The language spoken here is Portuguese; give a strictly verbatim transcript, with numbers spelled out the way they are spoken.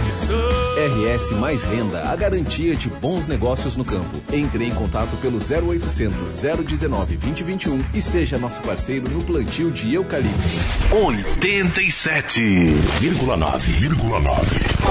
R S Mais Renda, a garantia de bons negócios no campo. Entre em contato pelo zero oitocentos, zero dezenove, vinte, vinte e um e seja nosso parceiro no plantio de eucalipto. oitenta e sete vírgula nove.